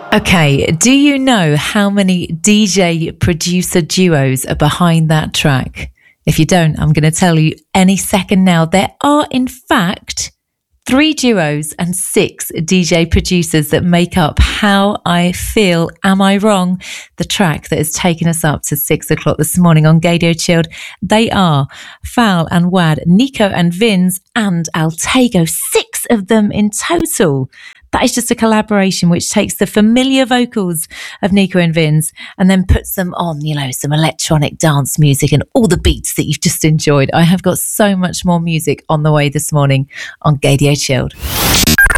Okay, do you know how many DJ producer duos are behind that track? If you don't, I'm going to tell you any second now. There are, in fact, 3 duos and 6 DJ producers that make up How I Feel. Am I Wrong? The track that has taken us up to 6 o'clock this morning on Gadio Chilled. They are Fal and Wad, Nico and Vinz, and Altego. 6 of them in total. That is just a collaboration which takes the familiar vocals of Nico and Vinz and then puts them on, some electronic dance music and all the beats that you've just enjoyed. I have got so much more music on the way this morning on Gadio Chilled.